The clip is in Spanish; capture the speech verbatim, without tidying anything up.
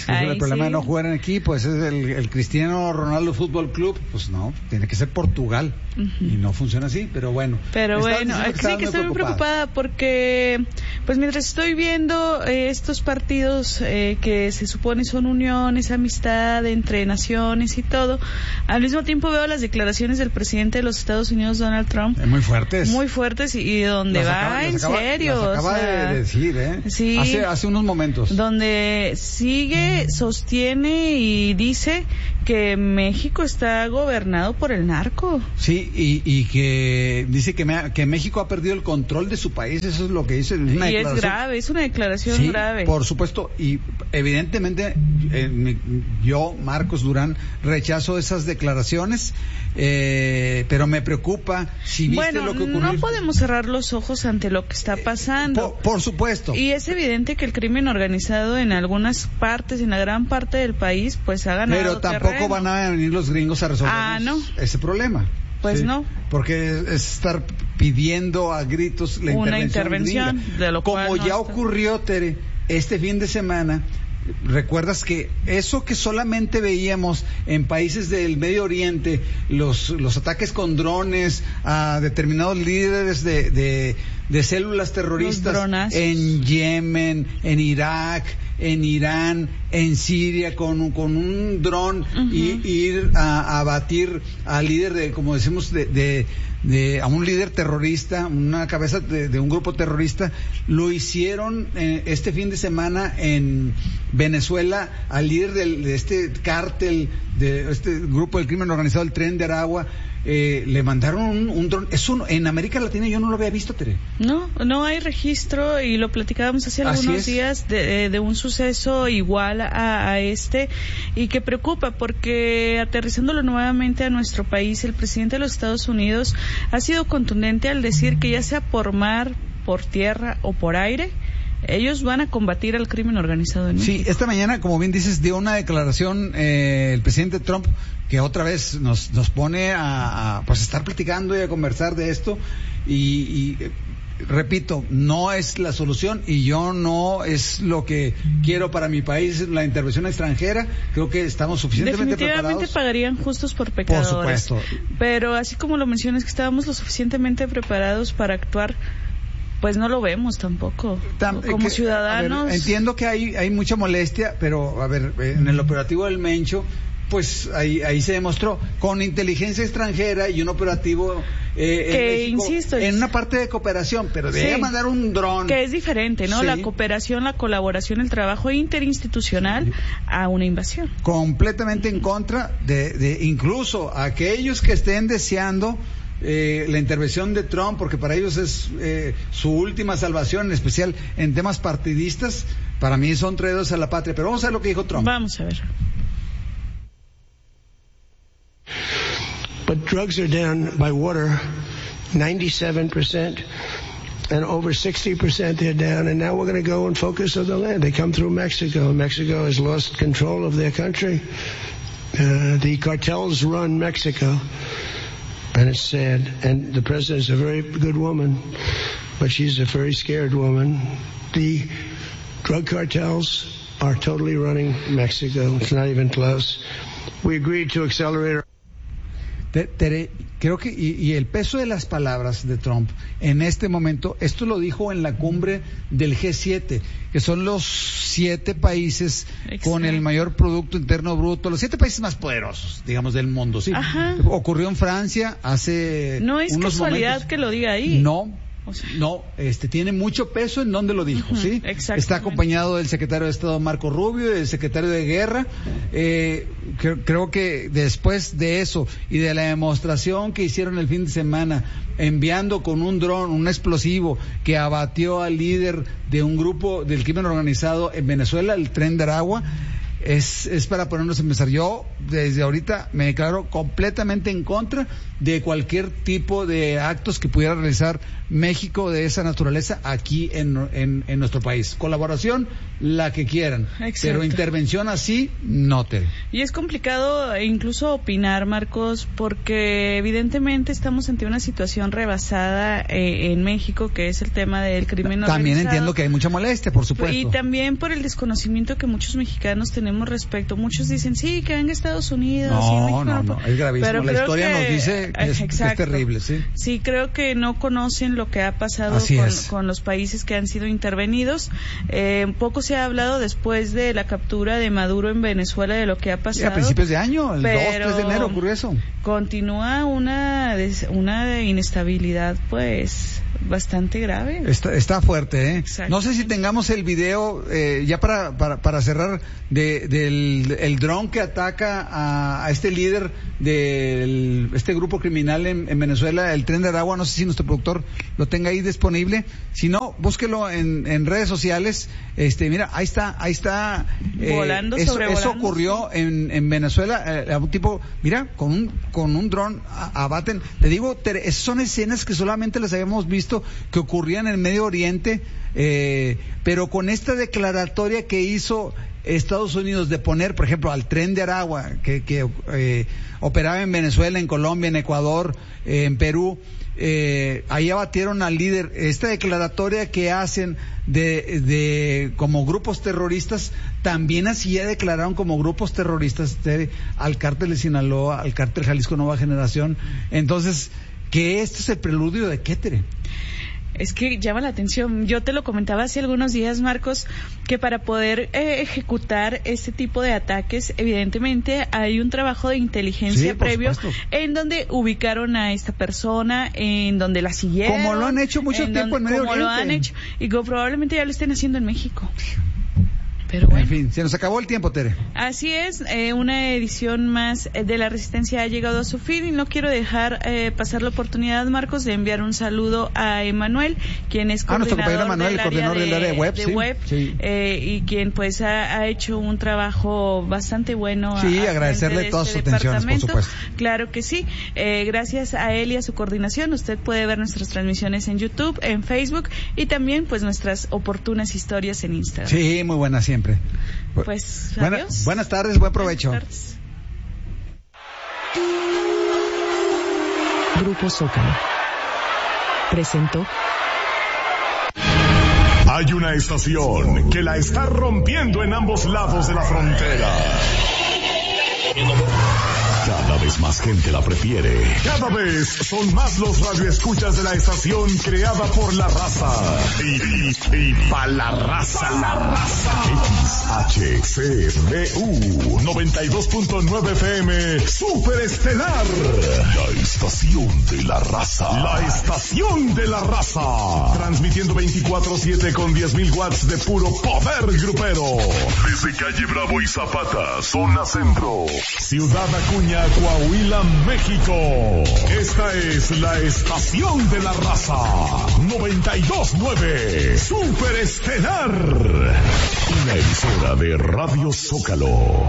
que Ay, es el problema sí. de no jugar en equipo, ese es el, el Cristiano Ronaldo Fútbol Club, pues no, tiene que ser Portugal, uh-huh. y no funciona así, pero bueno. Pero bueno, que sí que estoy muy preocupada porque, pues mientras estoy viendo eh, estos partidos eh, que se supone son uniones, amistad entre naciones y todo, al mismo tiempo veo las declaraciones del presidente de los Estados Unidos, Donald Trump. Muy fuertes. Muy fuertes y, y donde las va acaba, en acaba, serio. Las acaba o sea, de decir, ¿eh? Sí. Hace, hace unos momentos. Donde sigue, sostiene y dice que México está gobernado por el narco. Sí, y, y que dice que, me, que México ha perdido el control de su país, eso es lo que dice. Es una y es grave, es una declaración sí, grave. Por supuesto, y evidentemente eh, mi, yo, Marcos Durán, rechazo esas declaraciones, eh, pero me preocupa si viste bueno, lo que ocurrió. No podemos cerrar los ojos ante lo que está pasando. Por, por supuesto. Y es evidente que el crimen organizado en algunas partes, en la gran parte del país, pues ha ganado Pero tampoco terreno. van a venir los gringos a resolver ah, ¿no? ese problema. Pues sí, no. Porque es estar pidiendo a gritos la Una intervención, intervención de lo como cual no ya está... ocurrió, Tere, este fin de semana. Recuerdas que eso que solamente veíamos en países del Medio Oriente, los los ataques con drones a determinados líderes de, de, de células terroristas en Yemen, en Irak, en Irán, en Siria, con, con un dron, uh-huh. y ir a, a abatir al líder de, como decimos, de, de, de a un líder terrorista, una cabeza de, de un grupo terrorista, lo hicieron eh, este fin de semana en Venezuela al líder del, de este cártel, de este grupo del crimen organizado, el Tren de Aragua. Eh, le mandaron un, un dron. Eso en América Latina yo no lo había visto, Tere. No, no hay registro y lo platicábamos hace algunos días de, de un suceso igual a, a este y que preocupa porque aterrizándolo nuevamente a nuestro país, el presidente de los Estados Unidos ha sido contundente al decir que ya sea por mar, por tierra o por aire, ellos van a combatir al crimen organizado en México. Sí, esta mañana, como bien dices, dio una declaración eh, el presidente Trump que otra vez nos nos pone a, a pues estar platicando y a conversar de esto y, y eh, repito, no es la solución y yo no es lo que quiero para mi país, la intervención extranjera. Creo que estamos suficientemente Definitivamente preparados. Pagarían justos por pecadores. Por supuesto. Pero así como lo mencionas que estábamos lo suficientemente preparados para actuar, pues no lo vemos tampoco. Tam, como que, ciudadanos. Ver, entiendo que hay hay mucha molestia, pero a ver, en el operativo del Mencho, pues ahí ahí se demostró con inteligencia extranjera y un operativo eh, que en México, insisto en una parte de cooperación, pero debería sí, mandar un dron que es diferente, ¿no? Sí. La cooperación, la colaboración, el trabajo interinstitucional a una invasión. Completamente en contra de, de incluso aquellos que estén deseando Eh, la intervención de Trump, porque para ellos es eh, su última salvación, en especial en temas partidistas. Para mí son traidores a la patria. Pero vamos a ver lo que dijo Trump. Vamos a ver. But drugs are down by water ninety-seven percent and over sixty percent they're down, and now we're going to go and focus on the land. They come through Mexico. Mexico has lost control of their country. Uh, the cartels run Mexico. And it's sad. And the president is a very good woman, but she's a very scared woman. The drug cartels are totally running Mexico. It's not even close. We agreed to accelerate. Tere, creo que y, y el peso de las palabras de Trump en este momento, esto lo dijo en la cumbre del G siete, que son los siete países Exacto. con el mayor Producto Interno Bruto, los siete países más poderosos, digamos, del mundo, ¿sí? Ajá. Ocurrió en Francia hace No es unos casualidad momentos. que lo diga ahí. No. O sea, no, este tiene mucho peso en donde lo dijo, uh-huh, ¿sí? Está acompañado del secretario de Estado Marco Rubio, del secretario de Guerra. Eh, creo, creo que después de eso y de la demostración que hicieron el fin de semana, enviando con un dron un explosivo que abatió al líder de un grupo del crimen organizado en Venezuela, el Tren de Aragua, es, es para ponernos a pensar. Yo desde ahorita me declaro completamente en contra de cualquier tipo de actos que pudiera realizar México de esa naturaleza aquí en, en, en nuestro país. Colaboración, la que quieran. Exacto. Pero intervención así, no te. Y es complicado incluso opinar, Marcos, porque evidentemente estamos ante una situación rebasada eh, en México, que es el tema del crimen organizado. También entiendo que hay mucha molestia, por supuesto. Y también por el desconocimiento que muchos mexicanos tenemos tenemos respecto. Muchos dicen, sí, que venga a Estados Unidos. No, sí, México, no, no, no, es gravísimo. Pero la historia que, nos dice que es, que es terrible, ¿sí? Sí, creo que no conocen lo que ha pasado con, con los países que han sido intervenidos. Eh, poco se ha hablado después de la captura de Maduro en Venezuela de lo que ha pasado. Sí, a principios de año, el dos, tres de enero ocurrió eso. Continúa una, una inestabilidad, pues, bastante grave. Está, está fuerte, ¿eh? Exacto. No sé si tengamos el video, eh, ya para, para, para cerrar, de, del el dron que ataca a, a este líder de este grupo criminal en, en Venezuela, el Tren de Aragua. No sé si nuestro productor lo tenga ahí disponible. Si no, búsquelo en, en redes sociales. Este, mira, ahí está, ahí está. Eh, volando, eso, sobrevolando. Eso ocurrió en, en Venezuela. Eh, un tipo, mira, con un, con un dron abaten. Te digo, te, son escenas que solamente las habíamos visto que ocurrían en el Medio Oriente, eh, pero con esta declaratoria que hizo Estados Unidos de poner, por ejemplo, al Tren de Aragua, que, que eh, operaba en Venezuela, en Colombia, en Ecuador, eh, en Perú, eh, ahí abatieron al líder. Esta declaratoria que hacen de, de como grupos terroristas, también así ya declararon como grupos terroristas de, al cártel de Sinaloa, al cártel Jalisco Nueva Generación. Entonces, que esto es el preludio de qué, Tere. Es que llama la atención. Yo te lo comentaba hace algunos días, Marcos, que para poder eh, ejecutar este tipo de ataques, evidentemente hay un trabajo de inteligencia sí, previo supuesto. En donde ubicaron a esta persona, en donde la siguieron. Como lo han hecho mucho en tiempo donde, en Medio como Oriente. lo han hecho. Y como probablemente ya lo estén haciendo en México. Pero bueno. En fin, se nos acabó el tiempo, Tere. Así es, eh, una edición más de La Resistencia ha llegado a su fin y no quiero dejar eh, pasar la oportunidad, Marcos, de enviar un saludo a Emanuel, quien es ah, coordinador, Manuel, del, coordinador área de, del área de web, de sí, web sí. Eh, y quien pues ha, ha hecho un trabajo bastante bueno. Sí, a, a agradecerle de todas este sus atenciones, por supuesto. Claro que sí. Eh, gracias a él y a su coordinación, usted puede ver nuestras transmisiones en YouTube, en Facebook y también pues nuestras oportunas historias en Instagram. Sí, muy buenas siempre. Pues, Buena, adiós. Buenas tardes, buen provecho. Buenas tardes. Grupo Zócalo presentó. Hay una estación que la está rompiendo en ambos lados de la frontera. Cada vez más gente la prefiere. Cada vez son más los radioescuchas de la estación creada por la raza. Y, y, y pa' la raza. Pa la raza. X H C B U noventa y dos punto nueve F M Super Estelar. La estación de la raza. La estación de la raza. Transmitiendo veinticuatro siete con diez mil watts de puro poder grupero. Desde calle Bravo y Zapata, zona centro. Ciudad Acuña, Coahuila, México. Esta es la estación de la raza. noventa y dos punto nueve Super Estelar. Una emisora de Radio Zócalo.